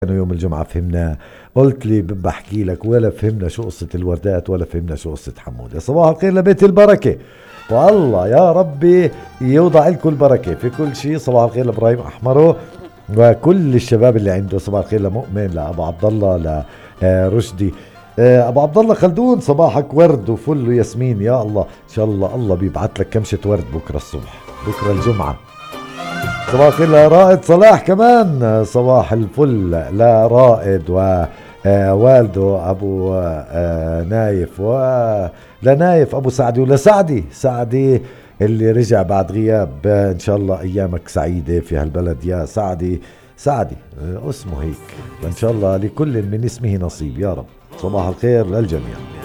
كانوا يوم الجمعة فهمنا. قلت لي بحكي لك ولا فهمنا شو قصة الوردات ولا فهمنا شو قصة حمودة. صباح الخير لبيت البركة، والله يا ربي يوضع لكم البركة في كل شيء. صباح الخير لابراهيم احمرو وكل الشباب اللي عنده. صباح الخير لمؤمن، لابو عبد الله، لرشدي، ابو عبد الله خلدون. صباحك ورد وفل وياسمين. يا الله ان شاء الله الله بيبعت لك كمشة ورد بكره الصبح، بكره الجمعة. صباح الخير لرائد صلاح كمان. صباح الفل لرائد ووالده ابو نايف، ولنايف ابو سعدي، ولسعدي اللي رجع بعد غياب. ان شاء الله ايامك سعيدة في هالبلد يا سعدي اسمه هيك. ان شاء الله لكل من اسمه نصيب يا رب. صباح الخير للجميع.